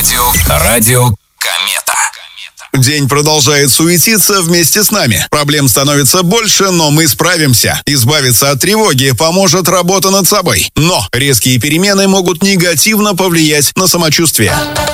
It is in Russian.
Радио Комета. День продолжает суетиться вместе с нами. Проблем становится больше, но мы справимся. Избавиться от тревоги поможет работа над собой. Но резкие перемены могут негативно повлиять на самочувствие.